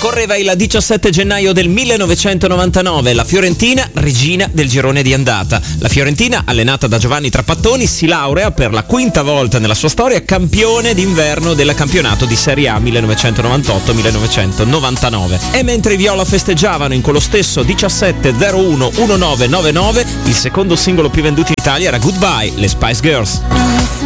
Correva il 17 gennaio del 1999, la Fiorentina regina del girone di andata. La Fiorentina, allenata da Giovanni Trapattoni, si laurea per la quinta volta nella sua storia campione d'inverno del campionato di Serie A 1998-1999. E mentre i viola festeggiavano in quello stesso 17-01-1999, il secondo singolo più venduto in Italia era Goodbye, le Spice Girls.